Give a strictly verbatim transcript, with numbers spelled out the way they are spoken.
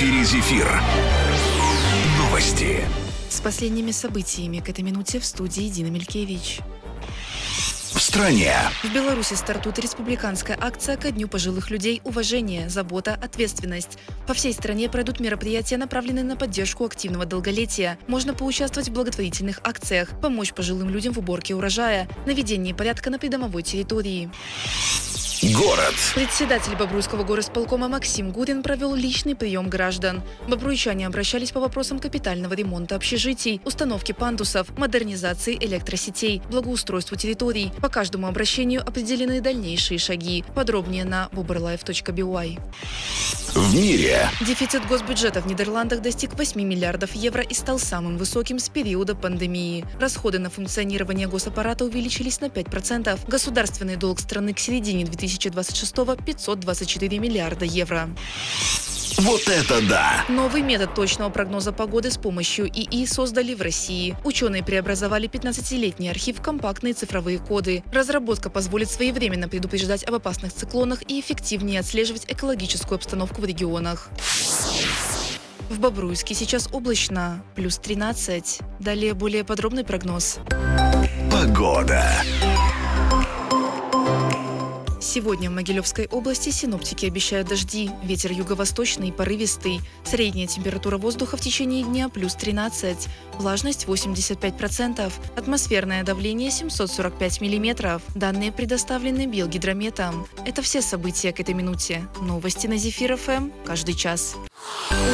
эфире «Зефир». Новости. С последними событиями к этой минуте в студии Дина Мелькевич. В стране. В Беларуси стартует республиканская акция ко Дню пожилых людей «Уважение, забота, ответственность». По всей стране пройдут мероприятия, направленные на поддержку активного долголетия. Можно поучаствовать в благотворительных акциях, помочь пожилым людям в уборке урожая, наведении порядка на придомовой территории. Город. Председатель Бобруйского горосполкома Максим Гурин провел личный прием граждан. Бобруйчане обращались по вопросам капитального ремонта общежитий, установки пандусов, модернизации электросетей, благоустройству территорий. По каждому обращению определены дальнейшие шаги. Подробнее на бобрлайф точка би уай. В мире. Дефицит госбюджета в Нидерландах достиг восьми миллиардов евро и стал самым высоким с периода пандемии. Расходы на функционирование госаппарата увеличились на пять процентов. Государственный долг страны к середине две тысячи двадцать шестого – пятьсот двадцать четыре миллиарда евро. Вот это да! Новый метод точного прогноза погоды с помощью ИИ создали в России. Ученые преобразовали пятнадцатилетний архив в компактные цифровые коды. Разработка позволит своевременно предупреждать об опасных циклонах и эффективнее отслеживать экологическую обстановку в регионах. В Бобруйске сейчас облачно, плюс тринадцать. Далее более подробный прогноз. Погода. Сегодня в Могилевской области синоптики обещают дожди. Ветер юго-восточный, порывистый. Средняя температура воздуха в течение дня плюс тринадцать. Влажность восемьдесят пять процентов. Атмосферное давление семьсот сорок пять миллиметров. Данные предоставлены Белгидрометом. Это все события к этой минуте. Новости на Зефир эф эм каждый час.